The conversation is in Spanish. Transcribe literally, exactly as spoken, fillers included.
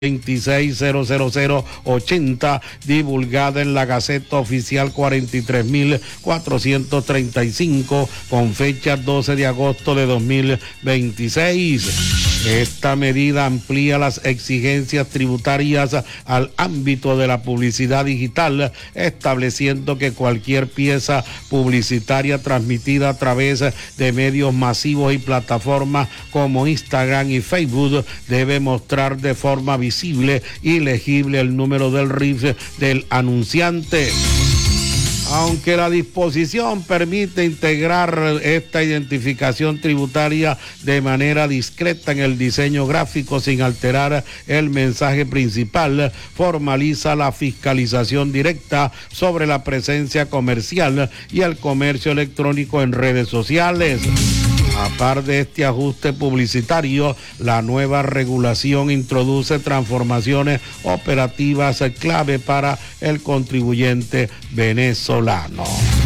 veintiséis cero cero cero ochenta, divulgada en la Gaceta Oficial cuarenta y tres mil cuatrocientos treinta y cinco, con fecha doce de agosto de dos mil veintiséis. Esta medida amplía las exigencias tributarias al ámbito de la publicidad digital, estableciendo que cualquier pieza publicitaria transmitida a través de medios masivos y plataformas como Instagram y Facebook debe mostrar de forma visible y legible el número del R I F del anunciante. Aunque la disposición permite integrar esta identificación tributaria de manera discreta en el diseño gráfico sin alterar el mensaje principal, formaliza la fiscalización directa sobre la presencia comercial y el comercio electrónico en redes sociales. Aparte de este ajuste publicitario, la nueva regulación introduce transformaciones operativas clave para el contribuyente venezolano.